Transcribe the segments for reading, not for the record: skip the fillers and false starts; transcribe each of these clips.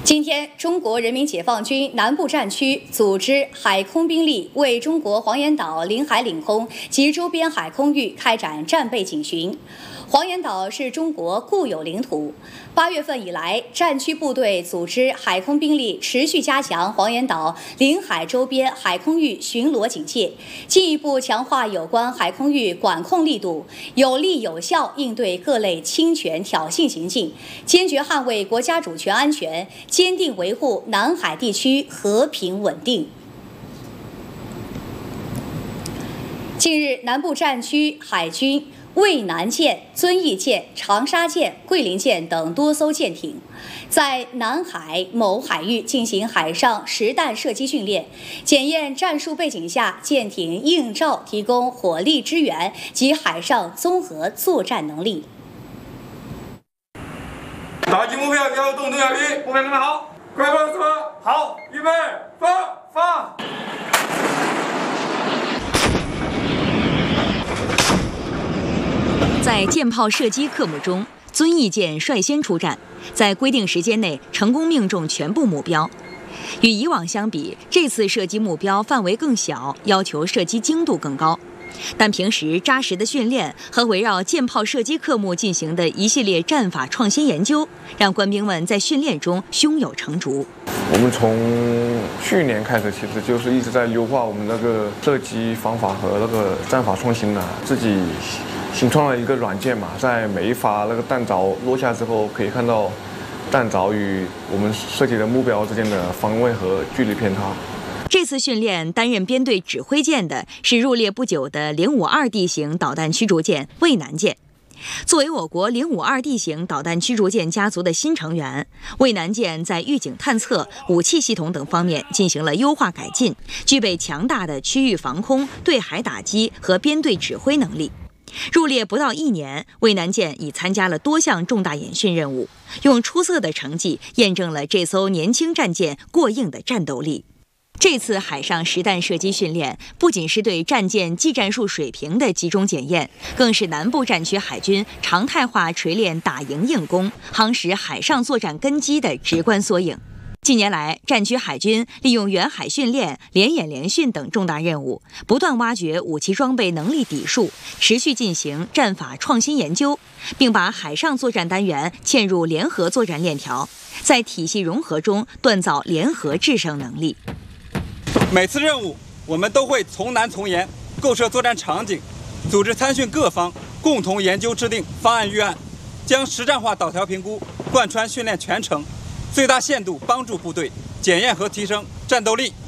今天，中国人民解放军南部战区组织海空兵力为中国黄岩岛领海领空及周边海空域开展战备警巡。黄岩岛是中国固有领土。8月份以来，战区部队组织海空兵力持续加强黄岩岛领海周边海空域巡逻警戒，进一步强化有关海空域管控力度，有力有效应对各类侵权挑衅行径，坚决捍卫国家主权安全，坚定维护南海地区和平稳定。近日，南部战区海军渭南舰、遵义舰、长沙舰、桂林舰等多艘舰艇在南海某海域进行海上实弹射击训练，检验战术背景下舰艇应召提供火力支援及海上综合作战能力。 打击目标要动动下兵，目标准备好，快放什么？好，预备，放。 在舰炮射击科目中，遵义舰率先出战，在规定时间内成功命中全部目标。与以往相比，这次射击目标范围更小，要求射击精度更高。但平时扎实的训练和围绕舰炮射击科目进行的一系列战法创新研究，让官兵们在训练中胸有成竹。 我们从去年开始，其实就是一直在优化我们那个射击方法和那个战法创新自己新创了一个软件嘛，在每一发那个弹着落下之后，可以看到弹着与我们射击的目标之间的方位和距离偏差。 这次训练担任编队指挥舰的是入列不久的052D 型导弹驱逐舰渭南舰。作为我国052D 型导弹驱逐舰家族的新成员，渭南舰在预警探测、武器系统等方面进行了优化改进，具备强大的区域防空、对海打击和编队指挥能力。入列不到1年，渭南舰已参加了多项重大演训任务，用出色的成绩验证了这艘年轻战舰过硬的战斗力。这次海上实弹射击训练不仅是对战舰技战术水平的集中检验，更是南部战区海军常态化锤炼打赢硬攻、夯实海上作战根基的直观缩影。近年来，战区海军利用远海训练、联演联训等重大任务，不断挖掘武器装备能力底数，持续进行战法创新研究，并把海上作战单元嵌入联合作战链条，在体系融合中锻造联合制胜能力。 每次任务，我们都会从难从严，构设作战场景，组织参训各方共同研究制定方案预案，将实战化导条评估贯穿训练全程，最大限度帮助部队检验和提升战斗力。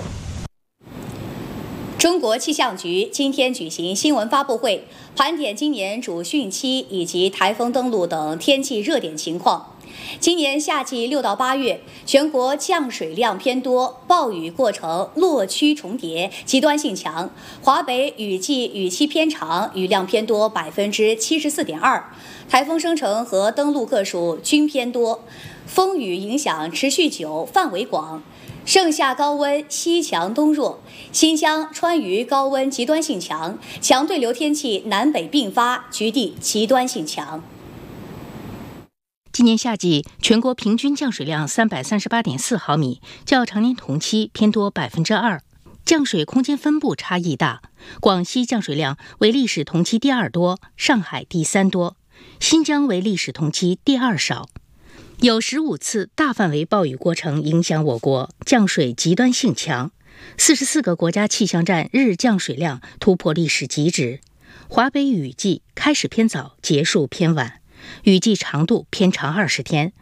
中国气象局今天举行新闻发布会，盘点今年主汛期以及台风登陆等天气热点情况。今年夏季6到8月，全国降水量偏多，暴雨过程落区重叠，极端性强。华北雨季雨期偏长，雨量偏多74.2%，台风生成和登陆个数均偏多，风雨影响持续久，范围广。盛夏高温，西强东弱，新疆、川渝高温极端性强，强对流天气南北并发，局地极端性强。 今年夏季全国平均降水量338.4毫米，较常年同期偏多2%，降水空间分布差异大。广西降水量为历史同期第2多，上海第3多，新疆为历史同期第2少。有15次大范围暴雨过程影响我国，降水极端性强。44个国家气象站日降水量突破历史极值。华北雨季开始偏早，结束偏晚，雨季长度偏长20天，